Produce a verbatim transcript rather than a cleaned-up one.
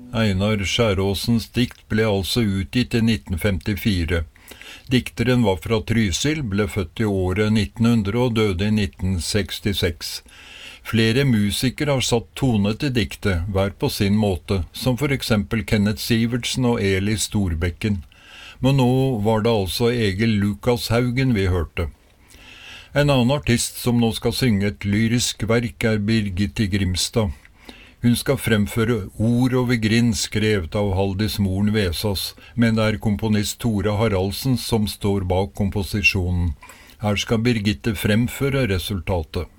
Einar Skjæråsens dikt ble altså utgitt i nitten femtifire. Dikteren var fra Trysil, ble født i året nitten hundre og døde i nitten sekstiseks. Flere musikere har satt tone til diktet, hver på sin måte, som for eksempel Kenneth Sivertsen og Eli Storbekken. Men nå var det altså Egil Lukas Haugen vi hørte. En annen artist som nå skal synge et lyrisk verk er Birgitte Grimstad. Hun skal fremføre Ord over grind, skrevet av Haldis Moren Vesaas, men det er komponist Tore Haraldsen som står bak komposisjonen. Her skal Birgitte fremføre resultatet.